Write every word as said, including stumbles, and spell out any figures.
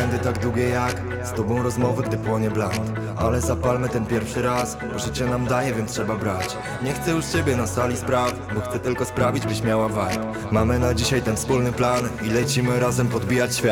weekendy tak długie jak z tobą rozmowy, gdy płonie blat. Ale zapalmy ten pierwszy raz, bo życie nam daje, więc trzeba brać. Nie chcę już ciebie na sali spraw, bo chcę tylko sprawić, byś miała vibe. Mamy na dzisiaj ten wspólny plan i lecimy razem podbijać świat.